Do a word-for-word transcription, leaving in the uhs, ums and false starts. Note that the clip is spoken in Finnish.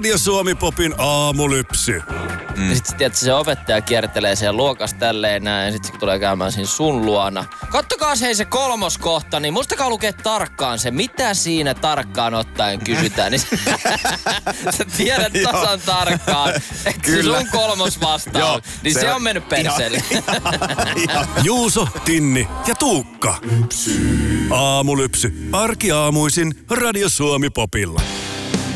Radio Suomi Popin aamulypsy. Mm. Ja sit tiedätkö, se opettaja kiertelee siellä luokas tälleen näin, ja sit se kun tulee käymään siinä sun luona. Kattokaa se, se kolmoskohta, niin muistakaa lukea tarkkaan se, mitä siinä tarkkaan ottaen kysytään. Niin sä tiedät tasan tarkkaan, että se sun kolmos vastaus, niin se, se on mennyt perseelle. Juuso, Tinni ja Tuukka. Aamulypsy. Arkiaamuisin Radio Suomi Popilla.